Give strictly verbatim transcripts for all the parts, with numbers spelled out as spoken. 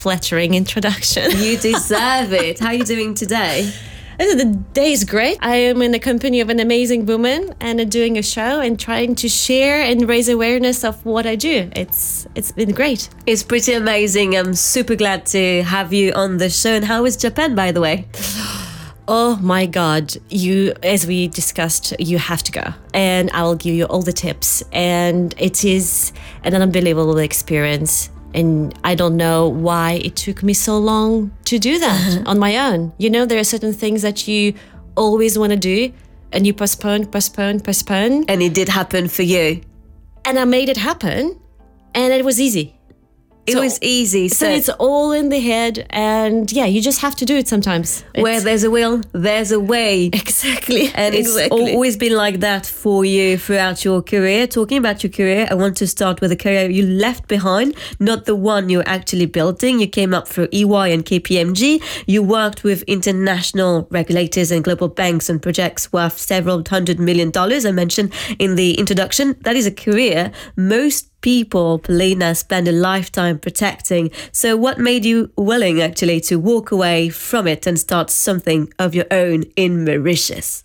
flattering introduction. You deserve it. How are you doing today? The day is great. I am in the company of an amazing woman and doing a show and trying to share and raise awareness of what I do. It's it's been great. It's pretty amazing. I'm super glad to have you on the show. And how is Japan, by the way? Oh my God, you, as we discussed, you have to go. And I will give you all the tips. And it is an unbelievable experience. And I don't know why it took me so long to do that on my own. You know, there are certain things that you always want to do and you postpone, postpone, postpone. And it did happen for you. And I made it happen and it was easy. It so, was easy. So, so it's all in the head and yeah, you just have to do it sometimes. Where it's, there's a will, there's a way. Exactly. And exactly. It's always been like that for you throughout your career. Talking about your career, I want to start with a career you left behind, not the one you're actually building. You came up through E Y and K P M G. You worked with international regulators and global banks on projects worth several hundred million dollars. I mentioned in the introduction, that is a career most people, Polina, spend a lifetime protecting. So what made you willing actually to walk away from it and start something of your own in Mauritius?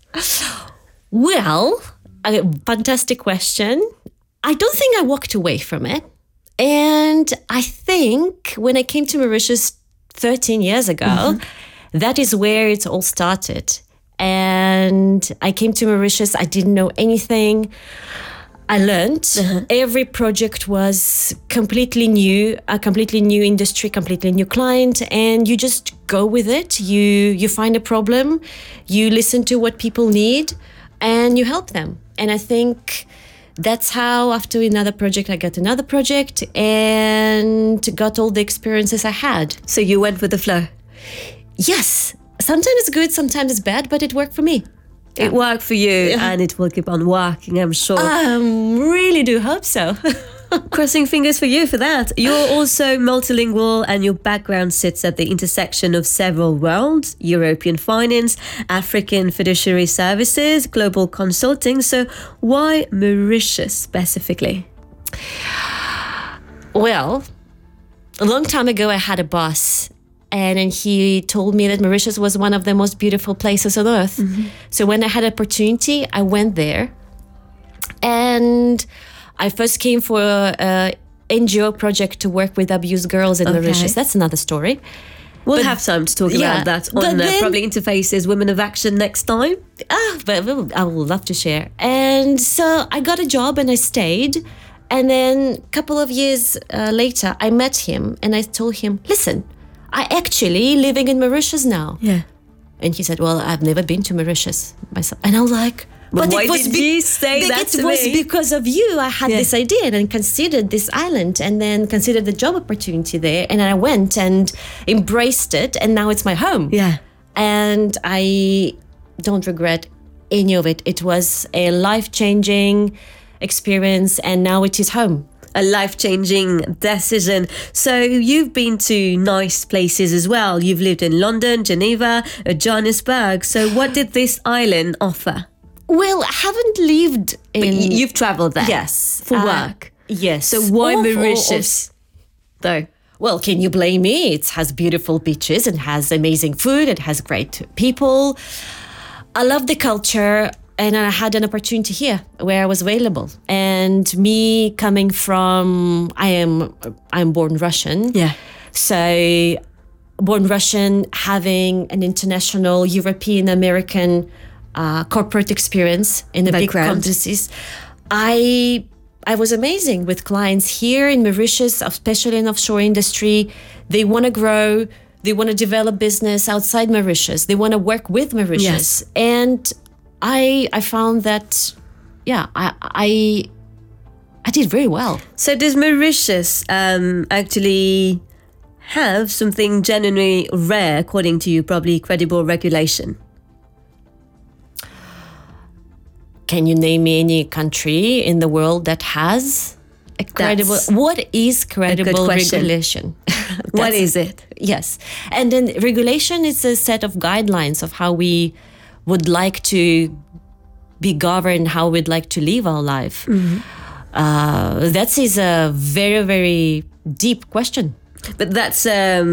Well, a fantastic question. I don't think I walked away from it. And I think when I came to Mauritius thirteen years ago, mm-hmm. that is where it all started. And I came to Mauritius, I didn't know anything. I learned uh-huh. every project was completely new, a completely new industry, completely new client, and you just go with it. You you find a problem, you listen to what people need, and you help them. And I think that's how after another project, I got another project and got all the experiences I had. So you went with the flow? Yes. Sometimes it's good, sometimes it's bad, but it worked for me. It worked for you yeah. and it will keep on working, I'm sure. I um, really do hope so. Crossing fingers for you for that. You're also multilingual and your background sits at the intersection of several worlds, European finance, African fiduciary services, global consulting. So why Mauritius specifically? Well, a long time ago I had a boss and then he told me that Mauritius was one of the most beautiful places on earth. Mm-hmm. So when I had an opportunity, I went there. And I first came for an N G O project to work with abused girls in okay. Mauritius. That's another story. We'll but, have time to talk yeah, about that on then, uh, probably Interfaces Women of Action next time. Ah, but I would love to share. And so I got a job and I stayed. And then a couple of years uh, later, I met him and I told him, listen, I actually living in Mauritius now. Yeah. And he said, well, I've never been to Mauritius myself. And I was like, but, but why it was did be- you say that to me? It was because of you. I had yeah. this idea and considered this island and then considered the job opportunity there. And I went and embraced it. And now it's my home. Yeah. And I don't regret any of it. It was a life-changing experience and now it is home. A life-changing decision. So you've been to nice places as well. You've lived in London, Geneva, Johannesburg. So what did this island offer? Well, I haven't lived in... But you've travelled there? Yes. For uh, work? Yes. So why or, Mauritius, or, or, though? Well, can you blame me? It has beautiful beaches, it has amazing food, it has great people. I love the culture. And I had an opportunity here where I was available. And me coming from, I am I'm born Russian. Yeah. So born Russian, having an international European American uh, corporate experience in the big companies, I I was amazing with clients here in Mauritius, especially in offshore industry. They want to grow. They want to develop business outside Mauritius. They want to work with Mauritius. Yes. And I I found that, yeah, I I, I did very well. So does Mauritius um, actually have something genuinely rare, according to you, probably credible regulation? Can you name me any country in the world that has a credible? That's what is credible regulation? What is it? Yes, and then regulation is a set of guidelines of how we would like to be governed, how we'd like to live our life. Mm-hmm. Uh, that is a very, very deep question. But that's um,